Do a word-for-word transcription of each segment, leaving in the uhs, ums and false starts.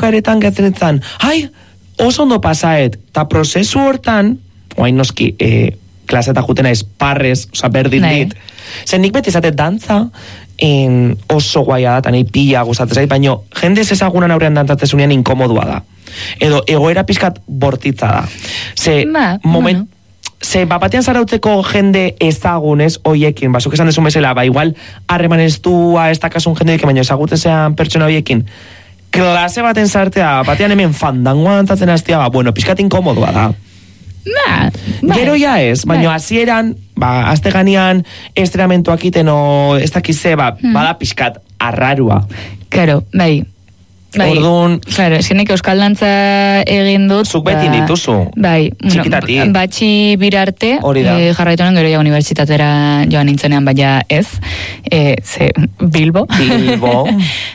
bukaeretan gazenetzen, hai, oso ondo pasaet, eta prozesu hortan, oain noski, e, klaseta jutena esparrez, oza, berdin dit, zen nik beti zatet dantza, en, oso guaia da, eta nahi pila gustatzen zait, baina jendez ezagunan aurrean dantzatzezunean inkomodua da. Edo, egoera pixkat bortitza da. Ze, ba, moment, bueno. Ze, bapatean zarautzeko jende ezagunez, oiekin, basuk esan desun bezala, ba, igual, harreman ez dua, ez dakasun jende diken, baina ezagutzean pertsona oiekin, klase baten zartea, batean hemen fandangoa dantzatzen hastia, ba, bueno, pixkat inkomodua da. Ba, bai. Gero ja ez, baina hasieran, ba, azte ganean, estrenamentuak iten, o, ez dakize, ba, hmm. bada pixkat arrarua. Claro, bai. Bai, Orduan, claro, eskenek euskal dantza egin dut. Zuk beti ba, dituzu. Bai, txikitati. Bueno, batxi birarte, e, jarraitunen gero ja unibertsitatera joan nintzenean, baina ez, e, ze, Bilbo. Bilbo.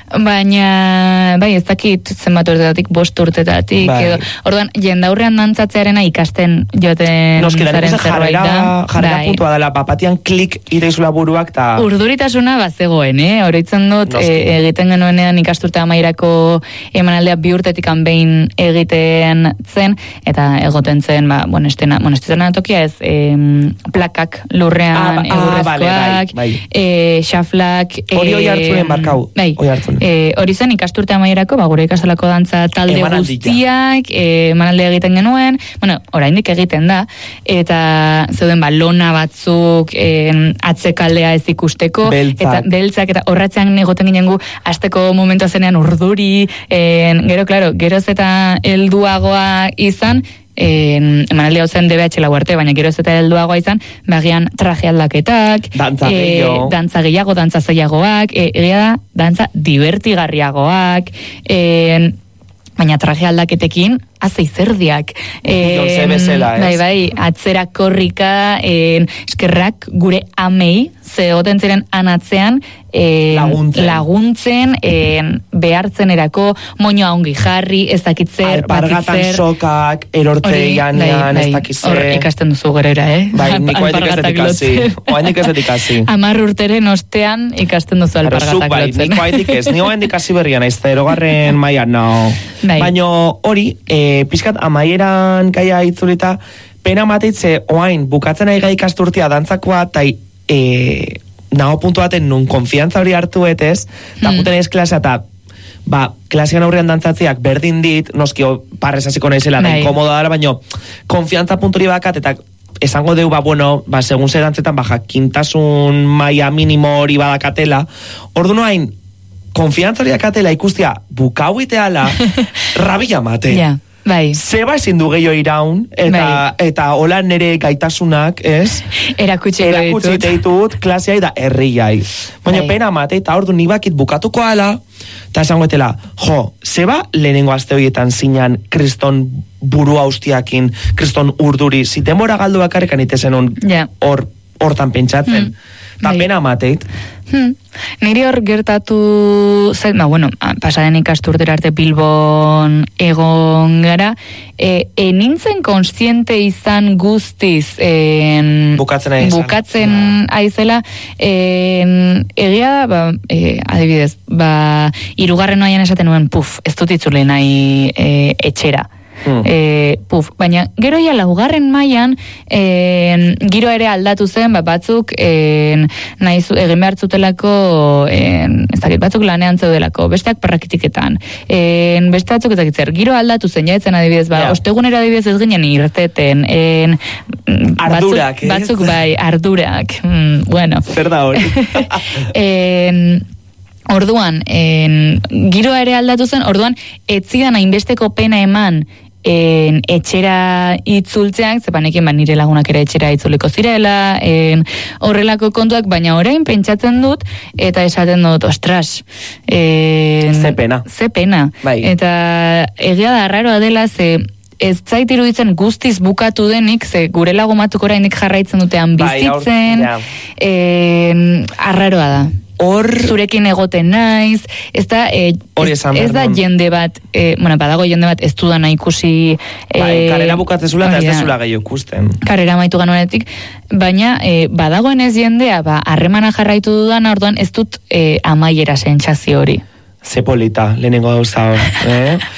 Baina, bai, ez dakit zenbat urtetatik, bost urtetatik, bai. Edo, orduan, jendaurrean dantzatzearena ikasten joten Noski, zaren zerbait da. Jarrera bai. Puntua dela, bapatian klik iteizula buruak, ta... Urduritasuna bazegoen, eh? Horitzen dut, e, egiten genuenean ikasturte amairako emanaldea bi urtetik behin egiten zen, eta egoten zen, ba, bueno, estena, bueno, estena tokia ez, em, plakak lurrean ah, egurrezkoak, ah, vale, bai, bai. E, xaflak, hori hori hartzunen barkau, bai, e, hori zen ikasturte amaierako, ba, gure ikastolako dantza talde guztiak, e, emanaldea egiten genuen, bueno, oraindik egiten da, eta zeuden, ba, lona batzuk, e, atzekaldea ez ikusteko, beltzak. Eta beltzak, eta horratzean egoten ginen gu, asteko momentua zenean urduri, En, gero, claro, geroz eta helduagoa izan, en, emanaldi hau zen D B H lau arte, baina geroz eta helduagoa izan, bagian traje aldaketak, dantza e, gehiago, dantza gehiago, dantza zailagoak, e, egia da, dantza divertigarriagoak, en, baina traje aldaketekin, azei zerdiak. Jose bezala, ez? Bai, bai, atzera korrika, en, eskerrak gure amei, ze goten ziren anatzean, en, laguntzen, laguntzen en, behartzen erako, moñoa ongi jarri, ez dakitzer, alpargatan sokak, erortzeian, bai, bai, ez dakitzer. Hor ikasten duzu gerera, eh? Bai, niko edik ez etikasi. Oaindik ez etikasi. Amar urteren ostean ikasten duzu alpargatak bai, lotzen. Niko edik ez, nio edik hasi berrian, ez da erogarren maian, no. Bai. Baina hori, e, pixkat amaieran gaia itzulita, pena mateitze, oain, bukatzen ari gai ikasturtia dantzakoa, eta e, nago puntu baten nun konfiantza hori hartu etez, eta mm. juten ez klasea, eta ba, klasean aurrean dantzatziak berdin dit, noski parrez hasiko naizela, da inkomoda dara, baina konfiantza punturi bakat, eta esango deu, ba, bueno, ba, segun ze dantzetan, ba, jakintasun maia minimo hori badakatela, ordu noain, konfiantza hori dakatela ikustia, bukau iteala, rabia mate. Ja. Bai. Zeba ezin du gehiago iraun, eta, bai. eta hola nere gaitasunak, ez? Erakutsi Erakutsi ditut, klaseai da herriai. Baina bai. Pena mate, eta ordu nibakit bukatuko ala, eta esango etela, jo, zeba lehenengo aste horietan zinan kriston buru haustiakin, kriston urduri, zitemora galdu bakarrekan itezen hor yeah. hortan pentsatzen. Mm. Eta bai. Pena mateit. Hmm. Niri hor gertatu zen, ba, bueno, pasaren ikasturtera arte Bilbon egon gara, e, e nintzen konstiente izan guztiz en, bukatzen aizan. Bukatzen yeah. aizela, en, egia da, ba, e, adibidez, ba, irugarren noian esaten nuen, puf, ez dut itzule nahi e, etxera. Hmm. E, puf, baina gero ja laugarren mailan e, giro ere aldatu zen, ba, batzuk e, nahi zu, egin behar zutelako e, ez dakit, batzuk lanean zeudelako, besteak parrakitiketan e, beste batzuk ez dakitzer, giro aldatu zen jaetzen adibidez, ba, yeah. ostegunera adibidez ez ginen irteten e, ardurak, batzuk, batzuk bai, ardurak mm, bueno zer da hori e, orduan en, giroa ere aldatu zen, orduan etzidan hainbesteko pena eman en, etxera itzultzeak, zepanekin ba, nire lagunak ere etxera itzuliko zirela, en, horrelako kontuak, baina orain pentsatzen dut, eta esaten dut, ostras, en, ze pena. Ze pena. Bai. Eta egia da, arraroa dela, ze ez zait iruditzen guztiz bukatu denik, ze gure lagumatuk orainik jarraitzen dutean bizitzen, bai, en, arraroa da. Hor zurekin egoten naiz, ez da, e, ez, ez da jende bat, e, bueno, badago jende bat ez dudana ikusi... E, bai, karera bukatzezula eta ez dezula gehiago ikusten. Karera maitu ganuenetik, baina e, badagoen ez jendea, ba, harremana jarraitu dudana, orduan ez dut e, amaiera sentsazio hori. Ze polita, lehenengo gauza hor. Eh?